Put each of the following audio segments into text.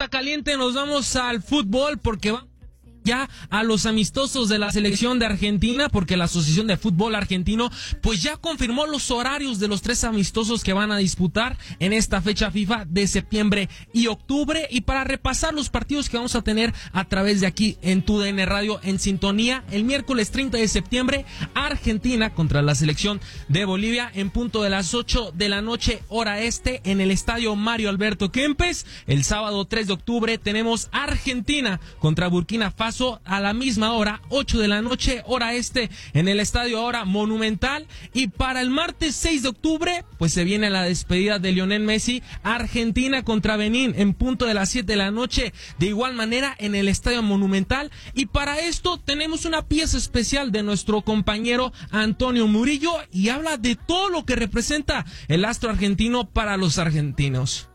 nota caliente nos vamos al fútbol porque va ya a los amistosos de la selección de Argentina, porque la Asociación de Fútbol Argentino pues ya confirmó los horarios de los 3 amistosos que van a disputar en esta fecha FIFA de septiembre y octubre. Y para repasar los partidos que vamos a tener a través de aquí en TUDN Radio en sintonía, el miércoles 30 de septiembre, Argentina contra la selección de Bolivia en punto de las 8 de la noche hora este en el estadio Mario Alberto Kempes. El sábado 3 de octubre tenemos Argentina contra Burkina Faso a la misma hora, 8 de la noche, hora este, en el estadio ahora Monumental. Y para el martes 6 de octubre, pues se viene la despedida de Lionel Messi, Argentina contra Benín, en punto de las 7 de la noche, de igual manera en el estadio Monumental. Y para esto tenemos una pieza especial de nuestro compañero Antonio Murillo, y habla de todo lo que representa el astro argentino para los argentinos.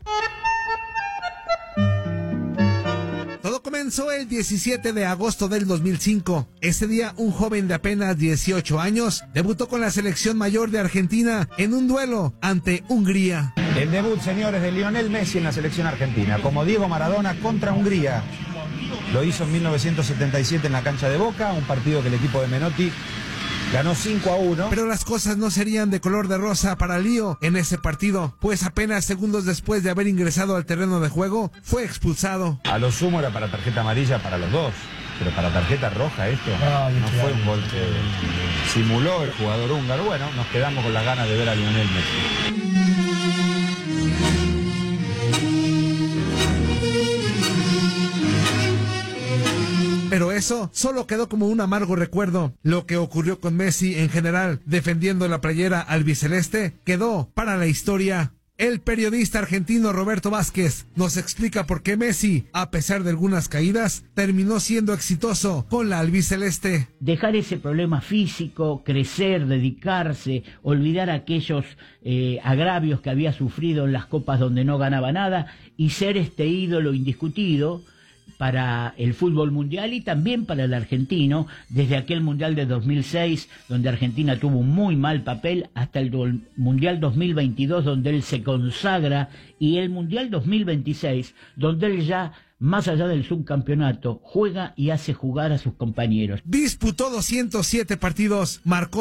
Todo comenzó el 17 de agosto del 2005. Ese día, un joven de apenas 18 años debutó con la selección mayor de Argentina en un duelo ante Hungría. El debut, señores, de Lionel Messi en la selección argentina, como Diego Maradona contra Hungría. Lo hizo en 1977 en la cancha de Boca, un partido que el equipo de Menotti ganó 5-1. Pero las cosas no serían de color de rosa para Lío en ese partido, pues apenas segundos después de haber ingresado al terreno de juego, fue expulsado. A lo sumo era para tarjeta amarilla para los dos, pero para tarjeta roja esto no fue un gol que simuló el jugador húngaro. Bueno, nos quedamos con las ganas de ver a Lionel Messi. Pero eso solo quedó como un amargo recuerdo. Lo que ocurrió con Messi en general, defendiendo la playera albiceleste, quedó para la historia. El periodista argentino Roberto Vázquez nos explica por qué Messi, a pesar de algunas caídas, terminó siendo exitoso con la albiceleste. Dejar ese problema físico, crecer, dedicarse, olvidar aquellos agravios que había sufrido en las copas donde no ganaba nada y ser este ídolo indiscutido para el fútbol mundial y también para el argentino, desde aquel mundial de 2006, donde Argentina tuvo un muy mal papel, hasta el mundial 2022, donde él se consagra, y el mundial 2026, donde él ya, más allá del subcampeonato, juega y hace jugar a sus compañeros. Disputó 207 partidos, marcó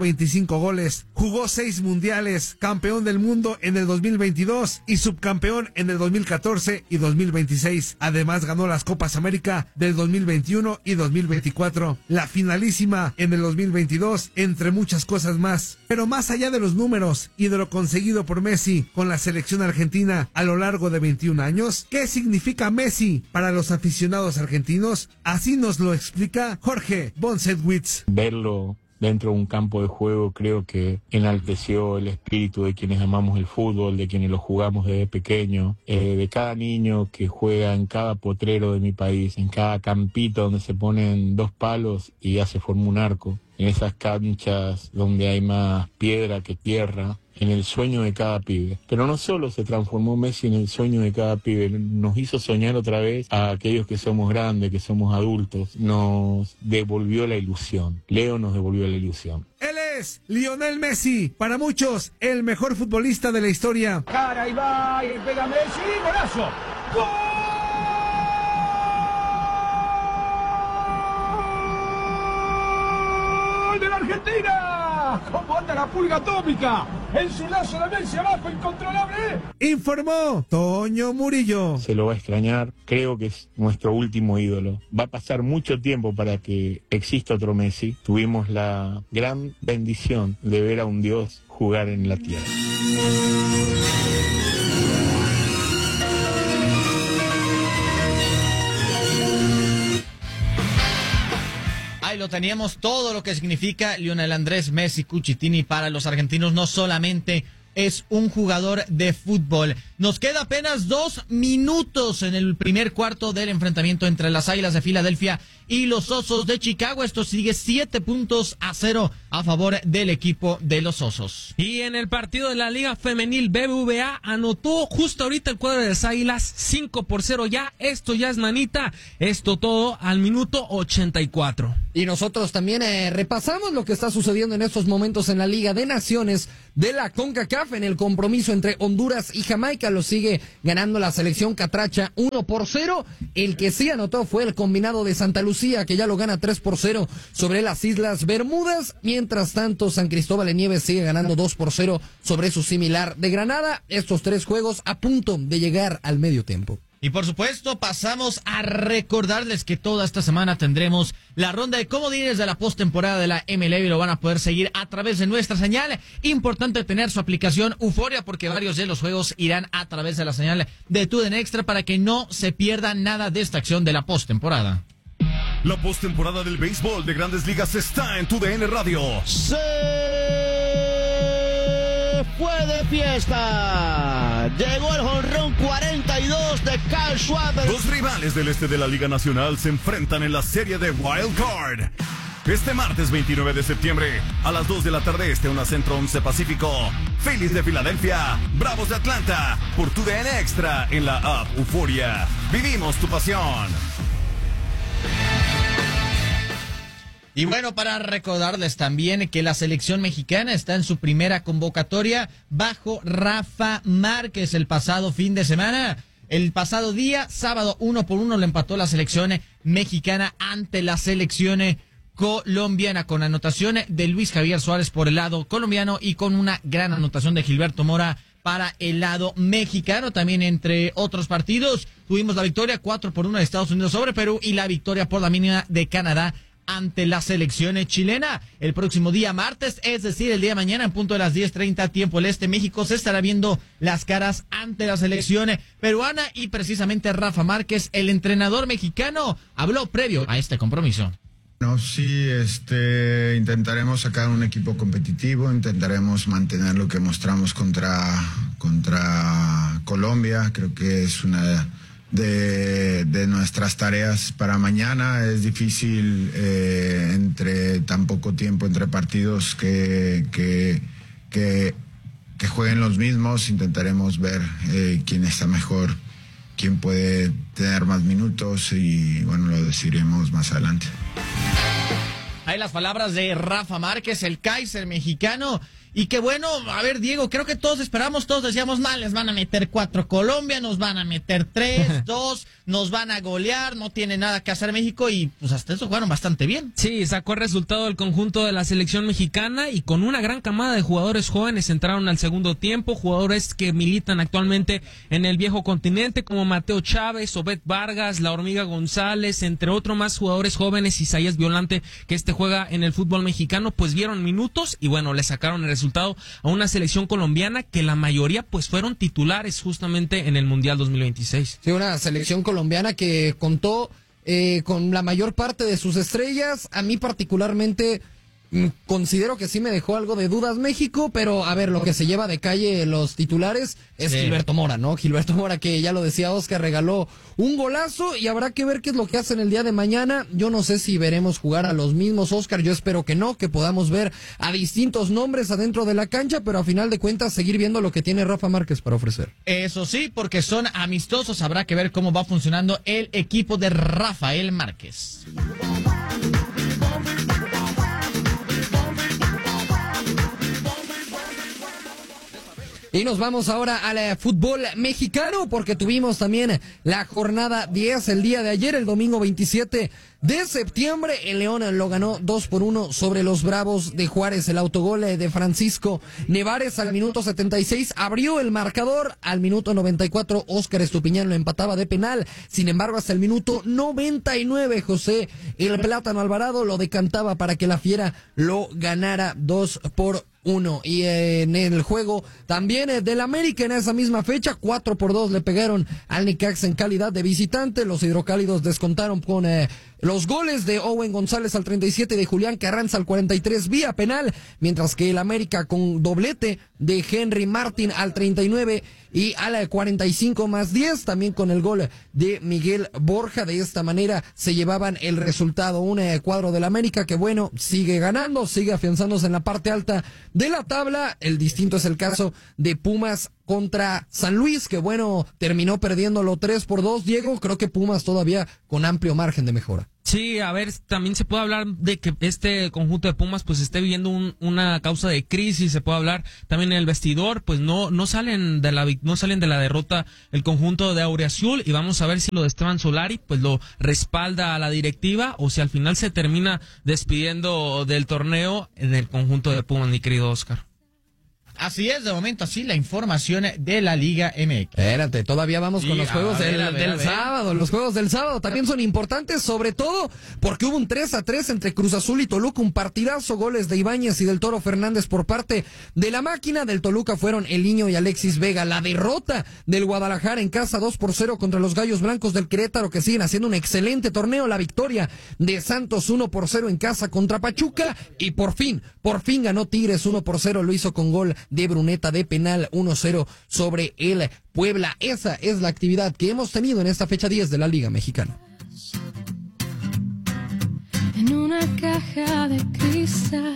125 goles, jugó 6 mundiales, campeón del mundo en el 2022 y subcampeón en el 2014 y 2026. Además ganó las Copas América del 2021 y 2024, la finalísima en el 2022, entre muchas cosas más. Pero más allá de los números y de lo conseguido por Messi con la selección argentina a lo largo de 21 años, ¿qué significa Messi para los aficionados argentinos? Así nos lo explica Jorge Bonsedwitz. Verlo dentro de un campo de juego creo que enalteció el espíritu de quienes amamos el fútbol, de quienes lo jugamos desde pequeño, de cada niño que juega en cada potrero de mi país, en cada campito donde se ponen 2 palos y ya se forma un arco, en esas canchas donde hay más piedra que tierra, en el sueño de cada pibe. Pero no solo se transformó Messi en el sueño de cada pibe, nos hizo soñar otra vez a aquellos que somos grandes, que somos adultos, nos devolvió la ilusión. Leo nos devolvió la ilusión. Él es Lionel Messi, para muchos el mejor futbolista de la historia. Cara y va y pega Messi, golazo. ¡Gol! ¡De la Argentina! ¿Cómo anda la pulga atómica? En su lazo de Messi abajo, incontrolable. Informó Toño Murillo. Se lo va a extrañar, creo que es nuestro último ídolo. Va a pasar mucho tiempo para que exista otro Messi. Tuvimos la gran bendición de ver a un Dios jugar en la tierra. Ahí lo teníamos, todo lo que significa Lionel Andrés Messi Cucitini para los argentinos. No solamente es un jugador de fútbol. Nos queda apenas 2 minutos en el primer cuarto del enfrentamiento entre las Águilas de Filadelfia y los Osos de Chicago. Esto sigue 7-0 a favor del equipo de los Osos. Y en el partido de la Liga Femenil BBVA anotó justo ahorita el cuadro de las Águilas 5-0 ya. Esto ya es manita. Esto todo al minuto 84. Y nosotros también repasamos lo que está sucediendo en estos momentos en la Liga de Naciones de la CONCACAF en el compromiso entre Honduras y Jamaica. Lo sigue ganando la selección catracha 1-0. El que sí anotó fue el combinado de Santa Lucía, que ya lo gana 3-0 sobre las Islas Bermudas. Mientras tanto, San Cristóbal de Nieves sigue ganando 2-0 sobre su similar de Granada. Estos 3 juegos a punto de llegar al medio tiempo. Y por supuesto, pasamos a recordarles que toda esta semana tendremos la ronda de comodines de la postemporada de la MLB y lo van a poder seguir a través de nuestra señal. Importante tener su aplicación Euforia porque varios de los juegos irán a través de la señal de TUDN Extra para que no se pierda nada de esta acción de la postemporada. La postemporada del béisbol de Grandes Ligas está en TUDN Radio. Fue de fiesta. Llegó el jonrón 42 de Kyle Schwarber. Dos rivales del este de la Liga Nacional se enfrentan en la serie de Wild Card. Este martes 29 de septiembre, a las 2 de la tarde este, 1 Centro, 11 Pacífico. Phillies de Filadelfia, Bravos de Atlanta, por TUDN Extra en la app Euforia. Vivimos tu pasión. Y bueno, para recordarles también que la selección mexicana está en su primera convocatoria bajo Rafa Márquez el pasado fin de semana. El pasado día, sábado, 1-1 le empató la selección mexicana ante la selección colombiana con anotación de Luis Javier Suárez por el lado colombiano y con una gran anotación de Gilberto Mora para el lado mexicano. También entre otros partidos tuvimos la victoria 4-1 de Estados Unidos sobre Perú y la victoria por la mínima de Canadá ante la selección chilena. El próximo día martes, es decir, el día de mañana, en punto de las 10:30 tiempo del este, México se estará viendo las caras ante la selección peruana y precisamente Rafa Márquez, el entrenador mexicano, habló previo a este compromiso. No, sí, intentaremos sacar un equipo competitivo, intentaremos mantener lo que mostramos contra Colombia. Creo que es una de nuestras tareas para mañana. Es difícil entre tan poco tiempo entre partidos que jueguen los mismos. Intentaremos ver quién está mejor, quién puede tener más minutos y bueno, lo decidiremos más adelante. Hay las palabras de Rafa Márquez, el Kaiser mexicano. Y que bueno, a ver, Diego, creo que todos esperamos, todos decíamos, les van a meter 4 Colombia, nos van a meter 3, 2, nos van a golear, no tiene nada que hacer México y pues hasta eso jugaron bastante bien. Sí, sacó el resultado del conjunto de la selección mexicana y con una gran camada de jugadores jóvenes entraron al segundo tiempo, jugadores que militan actualmente en el viejo continente como Mateo Chávez, Obed Vargas, La Hormiga González, entre otros más jugadores jóvenes, Isaías Violante, que juega en el fútbol mexicano, pues vieron minutos y bueno, le sacaron el resultado a una selección colombiana que la mayoría pues fueron titulares justamente en el Mundial 2026. Sí, una selección colombiana que contó con la mayor parte de sus estrellas. A mí particularmente considero que sí me dejó algo de dudas México, pero a ver, lo que se lleva de calle los titulares es Gilberto Mora, ¿no? Gilberto Mora, que ya lo decía Oscar, regaló un golazo y habrá que ver qué es lo que hacen el día de mañana. Yo no sé si veremos jugar a los mismos, Oscar, yo espero que no, que podamos ver a distintos nombres adentro de la cancha, pero a final de cuentas seguir viendo lo que tiene Rafa Márquez para ofrecer. Eso sí, porque son amistosos, habrá que ver cómo va funcionando el equipo de Rafael Márquez. Y nos vamos ahora al fútbol mexicano porque tuvimos también la jornada 10 el día de ayer, el domingo 27 de septiembre. El León lo ganó 2-1 sobre los Bravos de Juárez. El autogol de Francisco Nevares al minuto 76 abrió el marcador. Al minuto 94 Óscar Estupiñán lo empataba de penal. Sin embargo, hasta el minuto 99 José el Plátano Alvarado lo decantaba para que la Fiera lo ganara 2-1. Y en el juego también del América en esa misma fecha 4-2 le pegaron al Necaxa en calidad de visitante. Los hidrocálidos descontaron con los goles de Owen González al 37 y de Julián Carranza al 43 vía penal, mientras que el América con doblete de Henry Martin al 39 y al 45 más 10, también con el gol de Miguel Borja. De esta manera se llevaban el resultado, un cuadro del América que bueno, sigue ganando, sigue afianzándose en la parte alta de la tabla. El distinto es el caso de Pumas contra San Luis, que bueno, terminó perdiéndolo 3-2, Diego. Creo que Pumas todavía con amplio margen de mejora. Sí, a ver, también se puede hablar de que este conjunto de Pumas pues esté viviendo una causa de crisis. Se puede hablar también en el vestidor, pues no salen de la derrota el conjunto de Auriazul, y vamos a ver si lo de Esteban Solari pues lo respalda a la directiva o si al final se termina despidiendo del torneo en el conjunto de Pumas, mi querido Oscar. Así es, de momento así la información de la Liga MX. Espérate, todavía vamos con los juegos del sábado. Los juegos del sábado también son importantes, sobre todo porque hubo un 3-3 entre Cruz Azul y Toluca, un partidazo, goles de Ibáñez y del Toro Fernández por parte de la máquina. Del Toluca fueron El Niño y Alexis Vega. La derrota del Guadalajara en casa 2-0 contra los Gallos Blancos del Querétaro, que siguen haciendo un excelente torneo. La victoria de Santos 1-0 en casa contra Pachuca, y por fin ganó Tigres 1-0, lo hizo con gol de Bruneta de penal, 1-0 sobre el Puebla. Esa es la actividad que hemos tenido en esta fecha 10 de la Liga Mexicana. En una caja de cristal.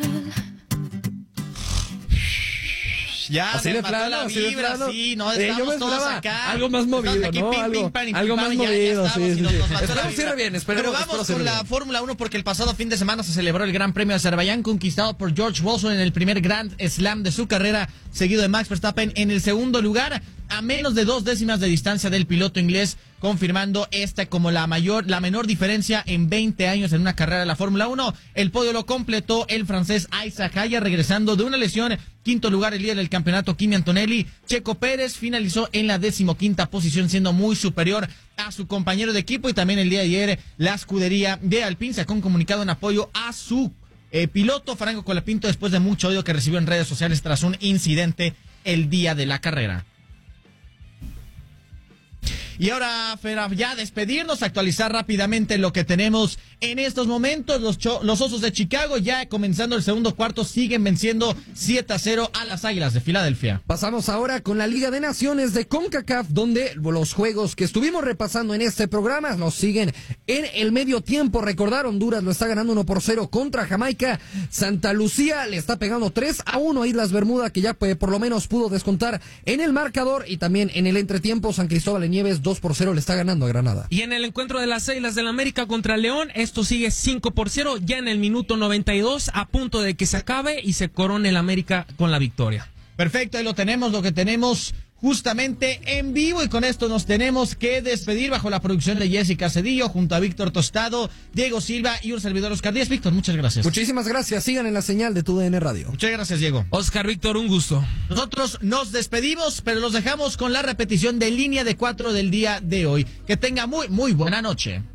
Ya, así de plano, la vibra, sí, no, yo me esperaba acá, algo más movido, ¿no? Algo más movido, sí. Esperamos cierre bien, Pero vamos con la Fórmula 1, porque el pasado fin de semana se celebró el Gran Premio de Azerbaiyán, conquistado por George Russell en el primer Grand Slam de su carrera, seguido de Max Verstappen en el segundo lugar, a menos de 2 décimas de distancia del piloto inglés, confirmando esta como la menor diferencia en 20 años en una carrera de la Fórmula 1. El podio lo completó el francés Isaac Haya, regresando de una lesión. Quinto lugar el líder del campeonato, Kimi Antonelli. Checo Pérez finalizó en la 15ª posición, siendo muy superior a su compañero de equipo. Y también el día de ayer la escudería de Alpine sacó un comunicado en apoyo a su piloto Franco Colapinto, después de mucho odio que recibió en redes sociales tras un incidente el día de la carrera. Y ahora, Fer, ya despedirnos, actualizar rápidamente lo que tenemos en estos momentos. Los Osos de Chicago, ya comenzando el segundo cuarto, siguen venciendo 7-0 a las Águilas de Filadelfia. Pasamos ahora con la Liga de Naciones de CONCACAF, donde los juegos que estuvimos repasando en este programa nos siguen en el medio tiempo. Recordar, Honduras lo está ganando 1-0 contra Jamaica. Santa Lucía le está pegando 3-1 a Islas Bermuda, que ya por lo menos pudo descontar en el marcador. Y también en el entretiempo, San Cristóbal de Nieves 2-0 le está ganando a Granada. Y en el encuentro de las Águilas del América contra León, esto sigue 5-0, ya en el minuto 92, a punto de que se acabe y se corone el América con la victoria. Perfecto, ahí lo que tenemos justamente en vivo, y con esto nos tenemos que despedir bajo la producción de Jessica Cedillo, junto a Víctor Tostado, Diego Silva y un servidor Oscar Díaz. Víctor, muchas gracias. Muchísimas gracias, sigan en la señal de TUDN Radio. Muchas gracias, Diego. Oscar, Víctor, un gusto. Nosotros nos despedimos, pero los dejamos con la repetición de Línea de 4 del día de hoy. Que tenga muy buena noche.